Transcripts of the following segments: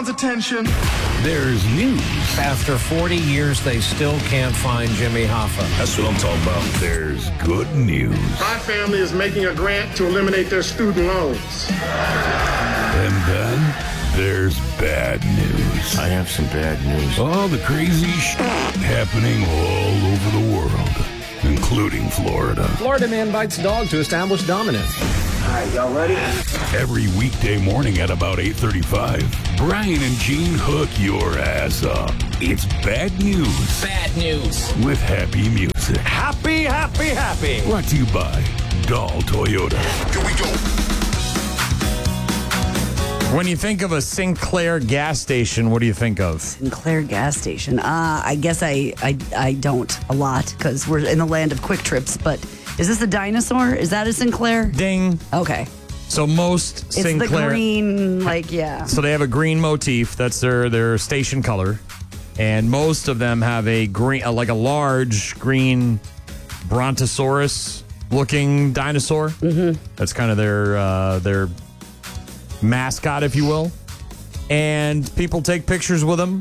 everyone's attention. There's news. After 40 years, they still can't find Jimmy Hoffa. That's what I'm talking about. There's good news. My family is making a grant to eliminate their student loans. And then there's bad news. I have some bad news. All the crazy happening all over the world, including Florida. Florida man bites dog to establish dominance. All right, y'all ready? Every weekday morning at about 8:35, Brian and Gene hook your ass up. It's bad news. Bad news. With happy music. Happy, happy, happy. Brought to you by Dahl Toyota. Here we go. When you think of a Sinclair gas station, what do you think of? Sinclair gas station. I guess I don't a lot because we're in the land of quick trips. But is this a dinosaur? Is that a Sinclair? Ding. Okay. So most It's Sinclair. the green, yeah. So they have a green motif. That's their station color, and most of them have a green, like a large green brontosaurus looking dinosaur. Mm-hmm. That's kind of their mascot, if you will. And people take pictures with them.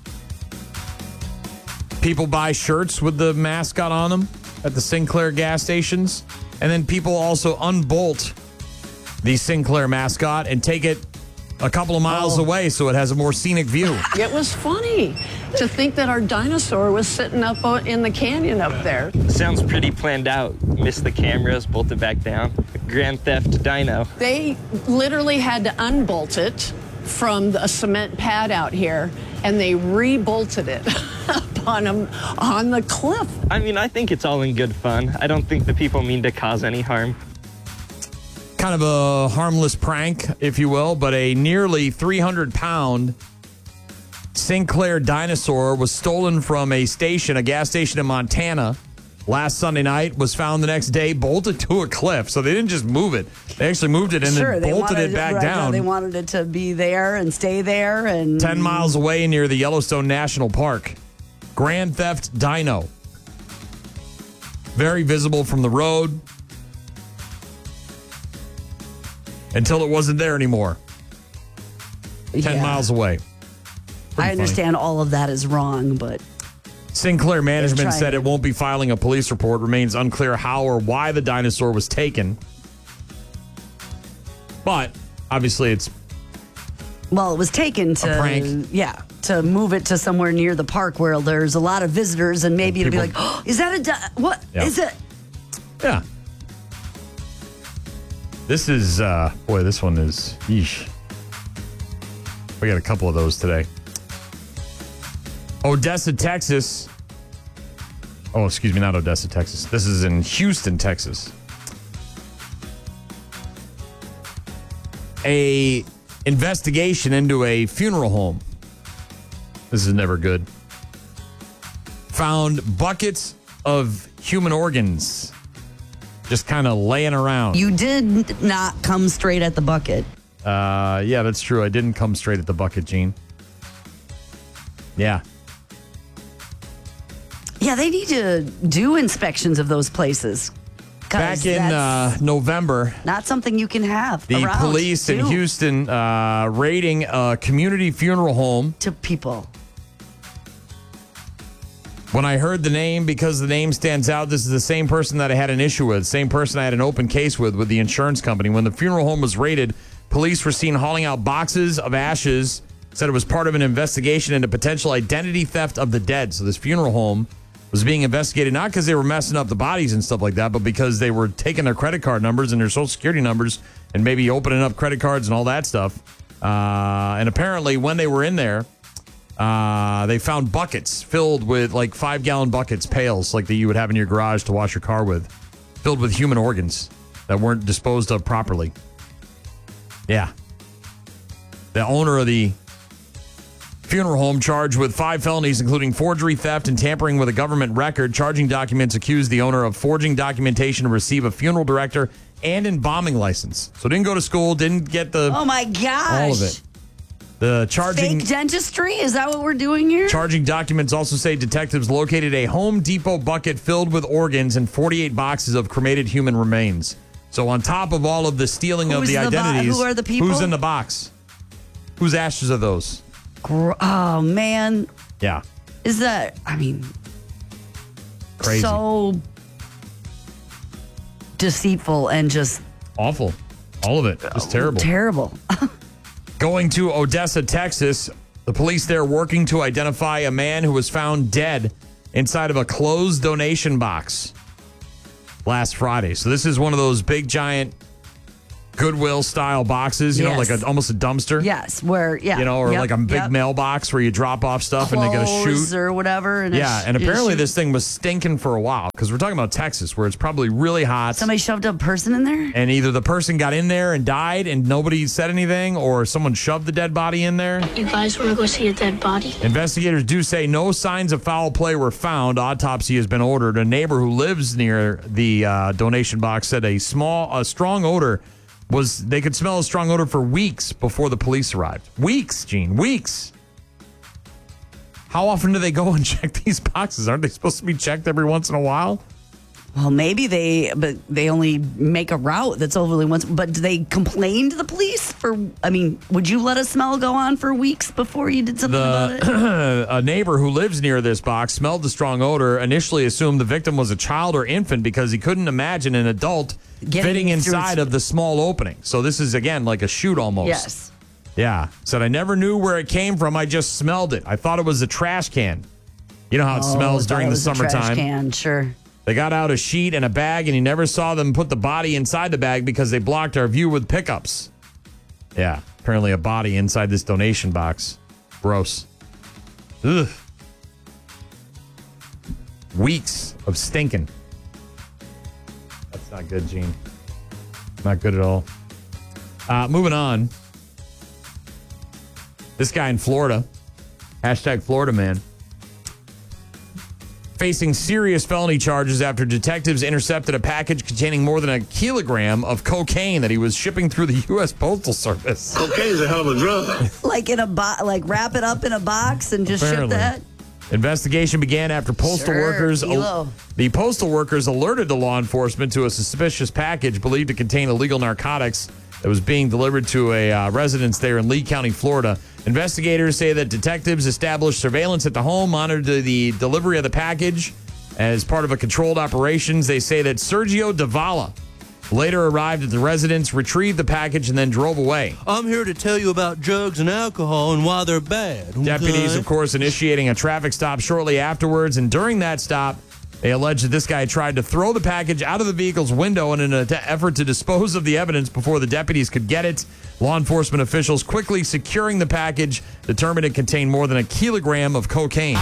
People buy shirts with the mascot on them at the Sinclair gas stations. And then people also unbolt the Sinclair mascot and take it a couple of miles away so it has a more scenic view. It was funny to think that our dinosaur was sitting up in the canyon up there. Sounds pretty planned out. Missed the cameras, bolted back down. Grand Theft Dino. They literally had to unbolt it from a cement pad out here, and they rebolted it up on the cliff. I mean, I think it's all in good fun. I don't think the people mean to cause any harm. Kind of a harmless prank, if you will, but a nearly 300-pound Sinclair dinosaur was stolen from a gas station in Montana last Sunday night, was found the next day, bolted to a cliff. So they didn't just move it. They actually moved it and then bolted it back down. They wanted it to be there and stay there. And 10 miles away near the Yellowstone National Park. Grand Theft Dino. Very visible from the road. Until it wasn't there anymore. 10 miles away. I understand all of that is wrong, but Sinclair management said it won't be filing a police report. Remains unclear how or why the dinosaur was taken. But obviously it was taken to a prank. Yeah, to move it to somewhere near the park where there's a lot of visitors, and maybe it'll be like, oh, is that what is it? Yeah. This is, this one is, yeesh. We got a couple of those today. Odessa, Texas. Oh, excuse me, not Odessa, Texas. This is in Houston, Texas. A investigation into a funeral home. This is never good. Found buckets of human organs just kind of laying around. You did not come straight at the bucket. Yeah, that's true. I didn't come straight at the bucket, Gene. Yeah. Yeah, they need to do inspections of those places. Back in November, not something you can have. The police in Houston raiding a community funeral home. To people. When I heard the name, because the name stands out, this is the same person that I had an issue with, same person I had an open case with the insurance company. When the funeral home was raided, police were seen hauling out boxes of ashes, said it was part of an investigation into potential identity theft of the dead. So this funeral home was being investigated not because they were messing up the bodies and stuff like that, but because they were taking their credit card numbers and their social security numbers and maybe opening up credit cards and all that stuff. And apparently when they were in there, they found buckets filled with 5-gallon buckets, pails like that you would have in your garage to wash your car with, filled with human organs that weren't disposed of properly. Yeah. The owner of the funeral home charged with 5 felonies, including forgery, theft, and tampering with a government record. Charging documents accused the owner of forging documentation to receive a funeral director and embalming license. So didn't go to school, didn't get the... Oh, my gosh. All of it. The charging... Fake dentistry? Is that what we're doing here? Charging documents also say detectives located a Home Depot bucket filled with organs and 48 boxes of cremated human remains. So on top of all of the stealing of the identities... who are the people? Who's in the box? Whose ashes are those? Oh, man. Yeah. Is that, I mean, Crazy. so deceitful and just Awful. All of it. Just terrible. terrible. Going to Odessa, Texas, the police there working to identify a man who was found dead inside of a closed donation box last Friday. So this is one of those big, giant Goodwill style boxes, you know, like almost a dumpster. Yes, where, or like a big mailbox where you drop off stuff and they got to shoot. or whatever. And and apparently this thing was stinking for a while because we're talking about Texas where it's probably really hot. Somebody shoved a person in there? And either the person got in there and died and nobody said anything, or someone shoved the dead body in there. You guys want to go see a dead body? Investigators do say no signs of foul play were found. Autopsy has been ordered. A neighbor who lives near the donation box said a strong odor they could smell a strong odor for weeks before the police arrived. Weeks, Gene, weeks. How often do they go and check these boxes? Aren't they supposed to be checked every once in a while? Well, maybe they only make a route that's overly once. But do they complain to the police would you let a smell go on for weeks before you did something about it? A neighbor who lives near this box smelled the strong odor, initially assumed the victim was a child or infant because he couldn't imagine an adult fitting inside of the small opening. So this is, again, like a chute almost. Yes. Yeah. Said, I never knew where it came from. I just smelled it. I thought it was a trash can. You know how it smells during the summertime. Trash can, sure. They got out a sheet and a bag, and he never saw them put the body inside the bag because they blocked our view with pickups. Yeah, apparently a body inside this donation box. Gross. Ugh. Weeks of stinking. That's not good, Gene. Not good at all. Moving on. This guy in Florida, hashtag Florida man, facing serious felony charges after detectives intercepted a package containing more than 1 kilogram of cocaine that he was shipping through the U.S. Postal Service. Cocaine's a hell of a drug. Like wrap it up in a box and just ship that? Investigation began after the postal workers alerted the law enforcement to a suspicious package believed to contain illegal narcotics that was being delivered to a residence there in Lee County, Florida. Investigators say that detectives established surveillance at the home, monitored the delivery of the package as part of a controlled operations. They say that Sergio Davala later arrived at the residence, retrieved the package, and then drove away. I'm here to tell you about drugs and alcohol and why they're bad. Okay? Deputies, of course, initiating a traffic stop shortly afterwards, and during that stop, they allege that this guy tried to throw the package out of the vehicle's window in an effort to dispose of the evidence before the deputies could get it. Law enforcement officials quickly securing the package determined it contained more than 1 kilogram of cocaine.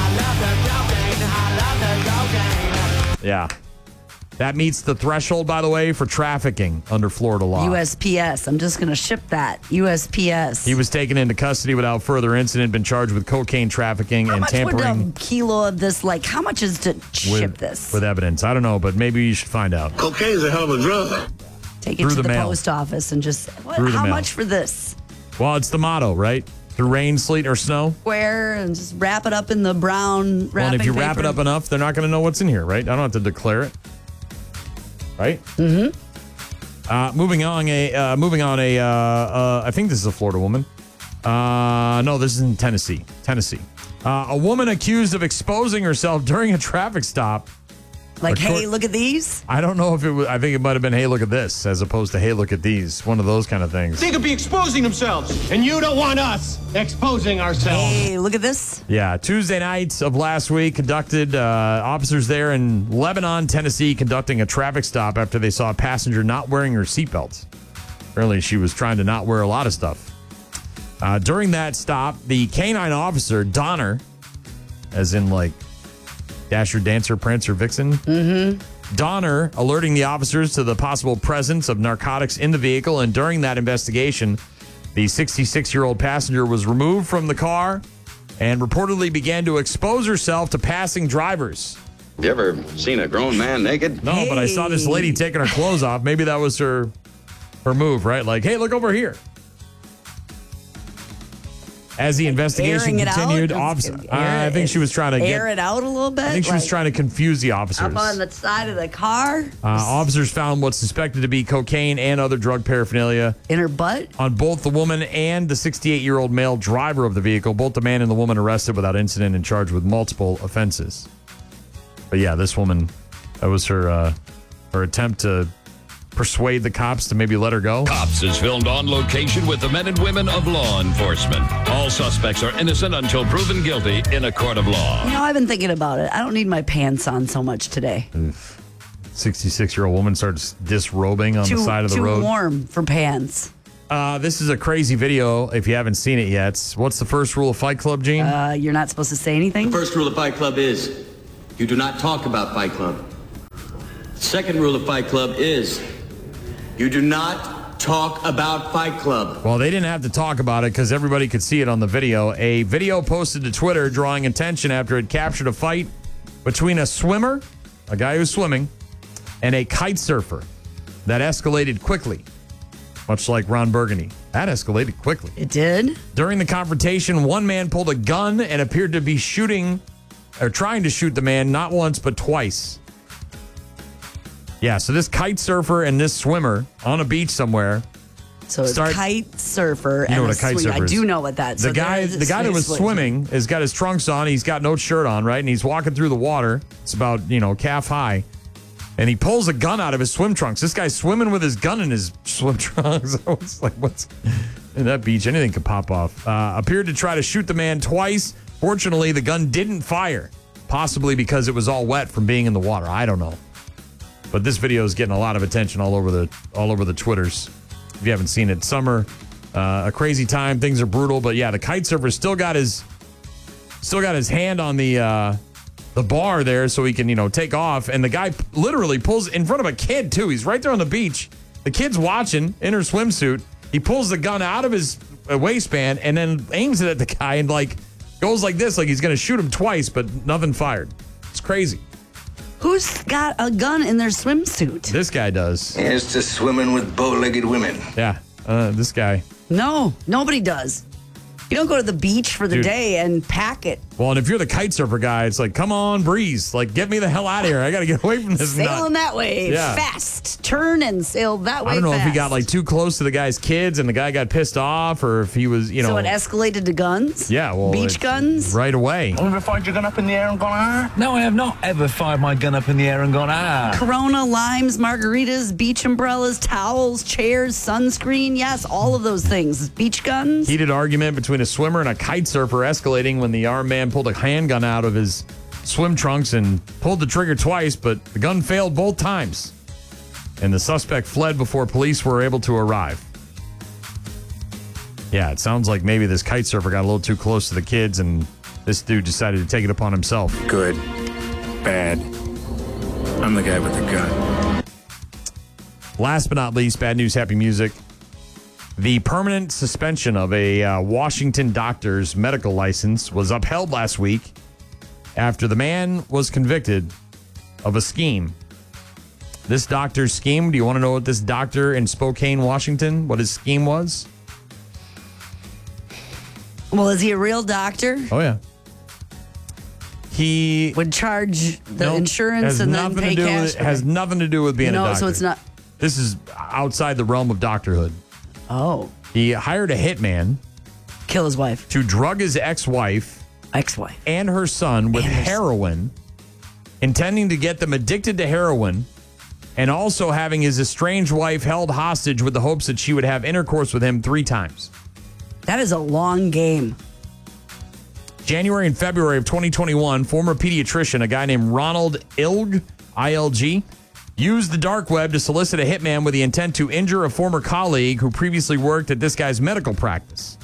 Yeah. That meets the threshold, by the way, for trafficking under Florida law. USPS. I'm just going to ship that. USPS. He was taken into custody without further incident, been charged with cocaine trafficking and tampering. How much would a kilo of this, how much is to ship this? With evidence. I don't know, but maybe you should find out. Cocaine's a hell of a drug. Take it to the post office and just, how much for this? Well, it's the motto, right? Through rain, sleet, or snow. Square and just wrap it up in the brown wrapping Well, and if you paper. wrap it up enough, they're not going to know what's in here, right? I don't have to declare it. Right? Mm-hmm. Moving on, I think this is a Florida woman. No, this is in Tennessee. A woman accused of exposing herself during a traffic stop. Hey, look at these? I don't know if it was, I think it might have been, hey, look at this, as opposed to, hey, look at these. One of those kind of things. They could be exposing themselves, and you don't want us exposing ourselves. Hey, look at this. Yeah, Tuesday night of last week, conducted officers there in Lebanon, Tennessee, conducting a traffic stop after they saw a passenger not wearing her seatbelt. Apparently, she was trying to not wear a lot of stuff. During that stop, the canine officer, Donner, as in Dasher, Dancer, Prancer, Vixen. Mm-hmm. Donner alerting the officers to the possible presence of narcotics in the vehicle, and during that investigation, the 66-year-old passenger was removed from the car and reportedly began to expose herself to passing drivers. Have you ever seen a grown man naked? No, but I saw this lady taking her clothes off. Maybe that was her move, right? Hey, look over here. As the investigation Airing it out? continued, I think she was trying to air it out a little bit. I think she was like, trying to confuse the officers. up on the side of the car Officers found what's suspected to be cocaine and other drug paraphernalia in her butt. on both the woman and the 68-year-old male driver of the vehicle. Both the man and the woman arrested without incident and charged with multiple offenses. But yeah, this woman, that was her attempt to persuade the cops to maybe let her go. Cops is filmed on location with the men and women of law enforcement. All suspects are innocent until proven guilty in a court of law. You know, I've been thinking about it. I don't need my pants on so much today. 66-year-old woman starts disrobing on the side of the road. Too warm for pants. This is a crazy video if you haven't seen it yet. What's the first rule of Fight Club, Gene? You're not supposed to say anything? The first rule of Fight Club is you do not talk about Fight Club. The second rule of Fight Club is you do not talk about Fight Club. Well, they didn't have to talk about it because everybody could see it on the video. A video posted to Twitter drawing attention after it captured a fight between a swimmer, a guy who's swimming, and a kite surfer that escalated quickly, much like Ron Burgundy. That escalated quickly. It did? During the confrontation, one man pulled a gun and appeared to be shooting or trying to shoot the man not once but twice. Yeah, so this kite surfer and this swimmer on a beach somewhere. So it's kite surfer. You know and what a kite surfer is. I do know what that is. The guy that was swimming has got his trunks on. He's got no shirt on, right? And he's walking through the water. It's about, calf high. And he pulls a gun out of his swim trunks. This guy's swimming with his gun in his swim trunks. It's like, what's in that beach? Anything could pop off. Appeared to try to shoot the man twice. Fortunately, the gun didn't fire, possibly because it was all wet from being in the water. I don't know. But this video is getting a lot of attention all over the Twitters. If you haven't seen it, summer, a crazy time. Things are brutal, but yeah, the kite surfer still got his hand on the bar there so he can take off. And the guy literally pulls in front of a kid too. He's right there on the beach. The kid's watching in her swimsuit. He pulls the gun out of his waistband and then aims it at the guy and goes like this, like he's going to shoot him twice, but nothing fired. It's crazy. Who's got a gun in their swimsuit? This guy does. Here's to swimming with bow-legged women. Yeah, this guy. No, nobody does. You don't go to the beach for the day and pack it. Well, and if you're the kite surfer guy, it's like, come on, breeze. Like, get me the hell out of here. I got to get away from this Sailing that way fast. Turn and sail that way I don't know fast. if he got too close to the guy's kids and the guy got pissed off or if he was, So it escalated to guns? Yeah, well. Beach guns? Right away. Have you ever fired your gun up in the air and gone, No, I have not ever fired my gun up in the air and gone, Corona, limes, margaritas, beach umbrellas, towels, chairs, sunscreen. Yes, all of those things. Beach guns? Heated argument between a swimmer and a kite surfer escalating when the armed man pulled a handgun out of his swim trunks and pulled the trigger twice, but the gun failed both times. And the suspect fled before police were able to arrive. Yeah, it sounds like maybe this kite surfer got a little too close to the kids and this dude decided to take it upon himself. Good. Bad. I'm the guy with the gun. Last but not least, bad news, happy music. The permanent suspension of a Washington doctor's medical license was upheld last week after the man was convicted of a scheme. This doctor's scheme, do you want to know what this doctor in Spokane, Washington, what his scheme was? Well, is he a real doctor? Oh, yeah. He would charge the insurance and then pay cash. It has nothing to do with being a doctor. So it's not. This is outside the realm of doctorhood. Oh. He hired a hitman. Kill his wife. To drug his ex-wife. And her son with heroin, intending to get them addicted to heroin, and also having his estranged wife held hostage with the hopes that she would have intercourse with him 3 times. That is a long game. January and February of 2021, former pediatrician, a guy named Ronald Ilg, I-L-G, used the dark web to solicit a hitman with the intent to injure a former colleague who previously worked at this guy's medical practice.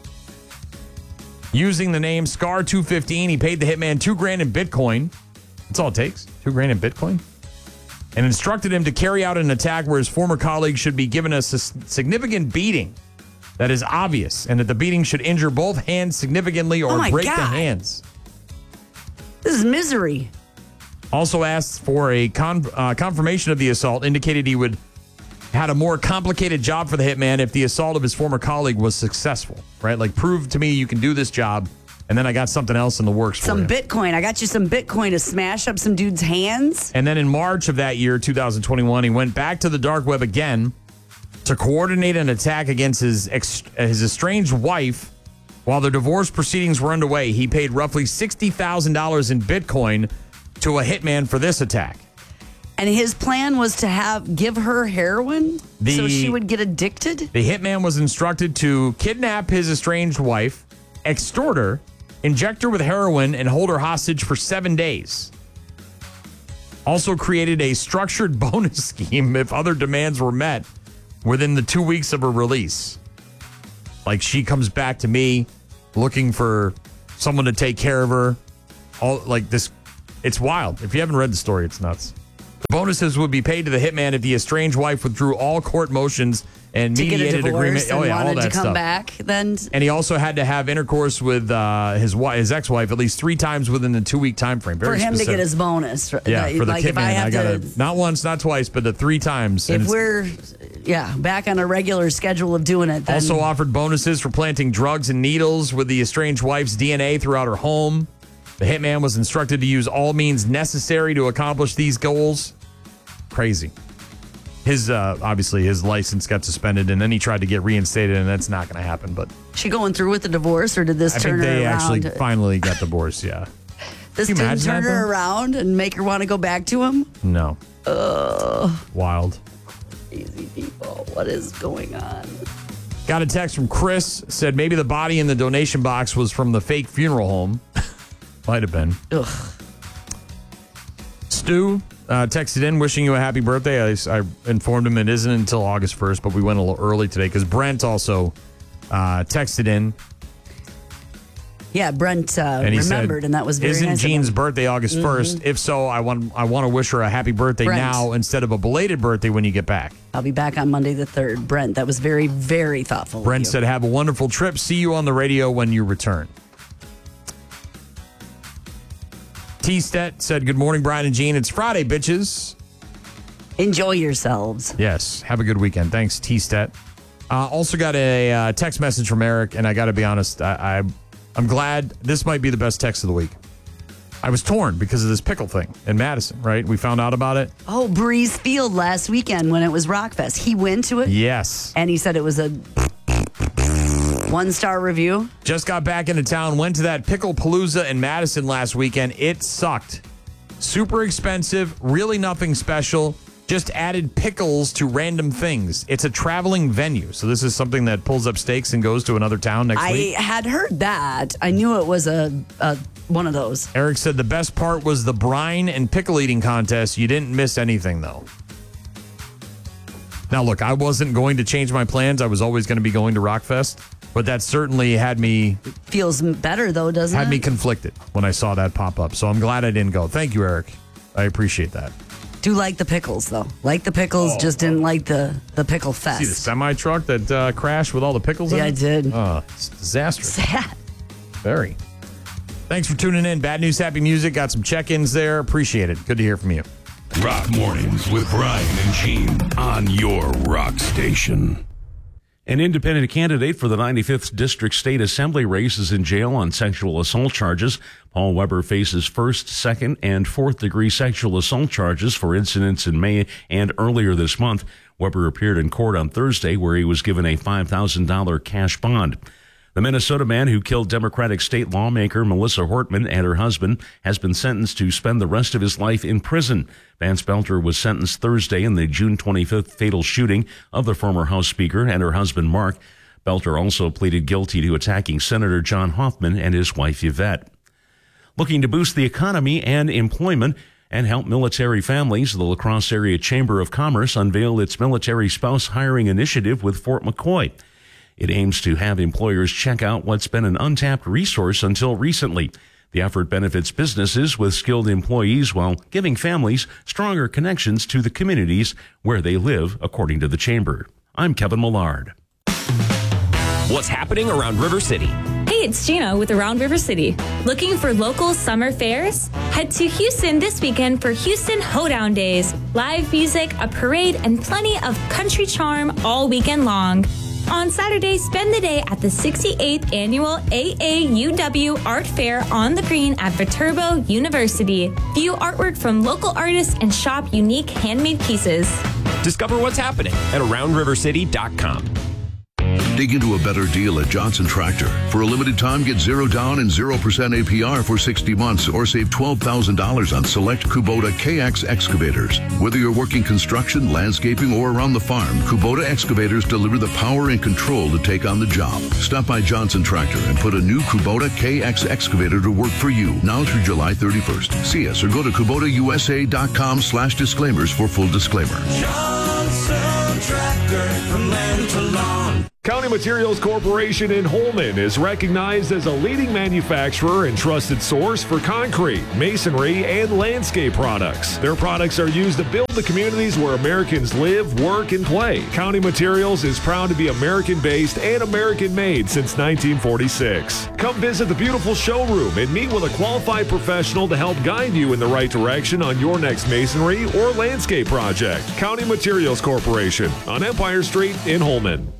Using the name Scar 215, he paid the hitman $2,000 in Bitcoin. That's all it takes, $2,000 in Bitcoin. And instructed him to carry out an attack where his former colleague should be given a significant beating that is obvious, and that the beating should injure both hands significantly or break the hands. This is misery. Also asked for a confirmation of the assault, indicated he would had a more complicated job for the hitman if the assault of his former colleague was successful, right? Like, prove to me you can do this job, and then I got something else in the works for you. Some Bitcoin. I got you some Bitcoin to smash up some dude's hands. And then in March of that year, 2021, he went back to the dark web again to coordinate an attack against his estranged wife. While the divorce proceedings were underway, he paid roughly $60,000 in Bitcoin to a hitman for this attack. And his plan was to give her heroin so she would get addicted? The hitman was instructed to kidnap his estranged wife, extort her, inject her with heroin, and hold her hostage for 7 days. Also created a structured bonus scheme if other demands were met within the 2 weeks of her release. Like, she comes back to me looking for someone to take care of her. All like this. It's wild. If you haven't read the story, it's nuts. The bonuses would be paid to the hitman if the estranged wife withdrew all court motions and mediated agreement. All that to come stuff. Back then. And he also had to have intercourse with his ex-wife at least 3 times within the 2-week time frame. Very specific. To get his bonus. Yeah, for the hitman, I got to not once, not twice, but the 3 times. If we're back on a regular schedule of doing it. Then. Also offered bonuses for planting drugs and needles with the estranged wife's DNA throughout her home. The hitman was instructed to use all means necessary to accomplish these goals. Crazy. His obviously his license got suspended, and then he tried to get reinstated, and that's not going to happen. But she going through with the divorce, or did this turn her around? I think they actually finally got divorced. Yeah. This didn't turn her around and make her want to go back to him. No. Wild. Crazy people. What is going on? Got a text from Chris. Said maybe the body in the donation box was from the fake funeral home. Might have been. Ugh. Stu texted in wishing you a happy birthday. I informed him it isn't until August 1st, but we went a little early today because Brent also texted in. Yeah, Brent remembered, and that was very nice. Isn't Jean's birthday August 1st? If so, I want to wish her a happy birthday now instead of a belated birthday when you get back. I'll be back on Monday the 3rd. Brent, that was very, very thoughtful. Brent said, have a wonderful trip. See you on the radio when you return. T-Stet said, good morning, Brian and Jean. It's Friday, bitches. Enjoy yourselves. Yes. Have a good weekend. Thanks, T-Stet. Also got a text message from Eric, and I got to be honest, I'm glad this might be the best text of the week. I was torn because of this pickle thing in Madison, right? We found out about it. Oh, Breeze Field last weekend when it was Rockfest. He went to it? Yes. And he said it was a 1-star review. Just got back into town, went to that Pickle Palooza in Madison last weekend. It sucked. Super expensive, really nothing special. Just added pickles to random things. It's a traveling venue. So this is something that pulls up stakes and goes to another town next week. I had heard that. I knew it was a one of those. Eric said the best part was the brine and pickle eating contest. You didn't miss anything, though. Now, look, I wasn't going to change my plans. I was always going to be going to Rockfest. But that certainly had me... Feels better, though, doesn't it? Had me conflicted when I saw that pop up. So I'm glad I didn't go. Thank you, Eric. I appreciate that. Do like the pickles, though. Like the pickles, just didn't like the pickle fest. See the semi-truck that crashed with all the pickles in it? Yeah, I did. Oh, it's disastrous. Sad. Very. Thanks for tuning in. Bad News, Happy Music. Got some check-ins there. Appreciate it. Good to hear from you. Rock Mornings with Brian and Gene on your rock station. An independent candidate for the 95th District State Assembly race is in jail on sexual assault charges. Paul Weber faces first, second, and fourth-degree sexual assault charges for incidents in May and earlier this month. Weber appeared in court on Thursday, where he was given a $5,000 cash bond. The Minnesota man who killed Democratic state lawmaker Melissa Hortman and her husband has been sentenced to spend the rest of his life in prison. Vance Belter was sentenced Thursday in the June 25th fatal shooting of the former House Speaker and her husband Mark. Belter also pleaded guilty to attacking Senator John Hoffman and his wife Yvette. Looking to boost the economy and employment and help military families, the La Crosse Area Chamber of Commerce unveiled its military spouse hiring initiative with Fort McCoy. It aims to have employers check out what's been an untapped resource until recently. The effort benefits businesses with skilled employees while giving families stronger connections to the communities where they live, according to the Chamber. I'm Kevin Millard. What's happening around River City? Hey, Hey, it's Gina with Around River City. Looking for local summer fairs? Head to Houston this weekend for Houston Hoedown Days. Live music, a parade, and plenty of country charm all weekend long. On Saturday, spend the day at the 68th Annual AAUW Art Fair on the Green at Viterbo University. View artwork from local artists and shop unique handmade pieces. Discover what's happening at AroundRiverCity.com. Dig into a better deal at Johnson Tractor. For a limited time, get 0 down and 0% APR for 60 months or save $12,000 on select Kubota KX excavators. Whether you're working construction, landscaping, or around the farm, Kubota excavators deliver the power and control to take on the job. Stop by Johnson Tractor and put a new Kubota KX excavator to work for you now through July 31st. See us or go to KubotaUSA.com/disclaimers for full disclaimer. Johnson Tractor, from land to lawn. County Materials Corporation in Holmen is recognized as a leading manufacturer and trusted source for concrete, masonry, and landscape products. Their products are used to build the communities where Americans live, work, and play. County Materials is proud to be American-based and American-made since 1946. Come visit the beautiful showroom and meet with a qualified professional to help guide you in the right direction on your next masonry or landscape project. County Materials Corporation on Empire Street in Holmen.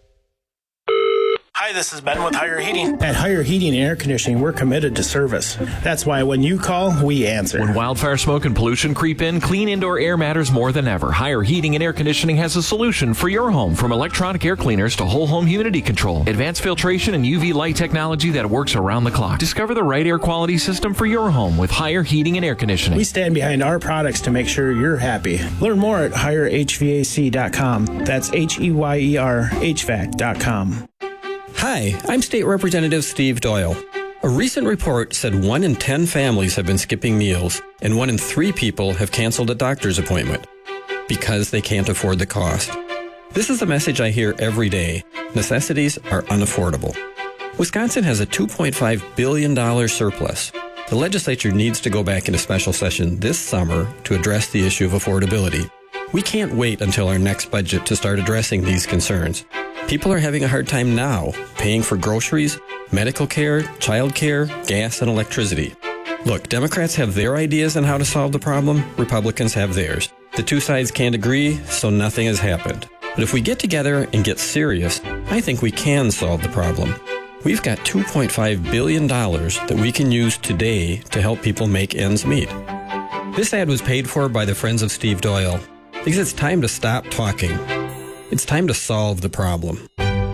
Hi, this is Ben with Higher Heating. At Higher Heating and Air Conditioning, we're committed to service. That's why when you call, we answer. When wildfire smoke and pollution creep in, clean indoor air matters more than ever. Higher Heating and Air Conditioning has a solution for your home, from electronic air cleaners to whole home humidity control, advanced filtration, and UV light technology that works around the clock. Discover the right air quality system for your home with Higher Heating and Air Conditioning. We stand behind our products to make sure you're happy. Learn more at HigherHVAC.com. That's HEYER HVAC.com. Hi, I'm State Representative Steve Doyle. A recent report said 1 in 10 families have been skipping meals, and 1 in 3 people have canceled a doctor's appointment because they can't afford the cost. This is a message I hear every day. Necessities are unaffordable. Wisconsin has a $2.5 billion surplus. The legislature needs to go back into special session this summer to address the issue of affordability. We can't wait until our next budget to start addressing these concerns. People are having a hard time now paying for groceries, medical care, child care, gas, and electricity. Look, Democrats have their ideas on how to solve the problem. Republicans have theirs. The two sides can't agree, so nothing has happened. But if we get together and get serious, I think we can solve the problem. We've got $2.5 billion that we can use today to help people make ends meet. This ad was paid for by the Friends of Steve Doyle because it's time to stop talking. It's time to solve the problem.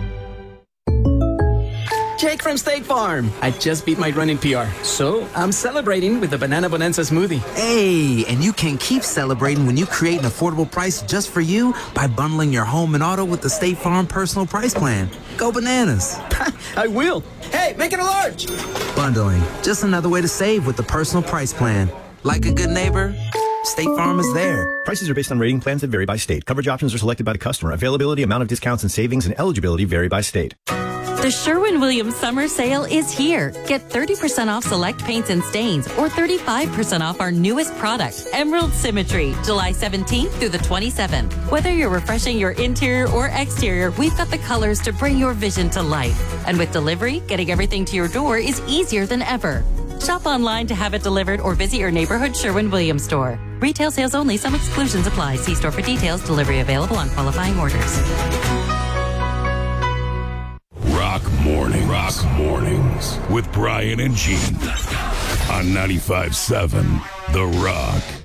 Jake from State Farm. I just beat my running PR, so I'm celebrating with the Banana Bonanza smoothie. Hey, and you can keep celebrating when you create an affordable price just for you by bundling your home and auto with the State Farm Personal Price Plan. Go bananas. I will. Hey, make it a large. Bundling, just another way to save with the Personal Price Plan. Like a good neighbor, State Farm is there. Prices are based on rating plans that vary by state. Coverage options are selected by the customer. Availability, amount of discounts and savings, and eligibility vary by state. The Sherwin-Williams Summer Sale is here. Get 30% off select paints and stains or 35% off our newest product, Emerald Symmetry, July 17th through the 27th. Whether you're refreshing your interior or exterior, we've got the colors to bring your vision to life. And with delivery, getting everything to your door is easier than ever. Shop online to have it delivered or visit your neighborhood Sherwin-Williams store. Retail sales only. Some exclusions apply. See store for details. Delivery available on qualifying orders. Rock Mornings with Brian and Gene on 95.7 The Rock.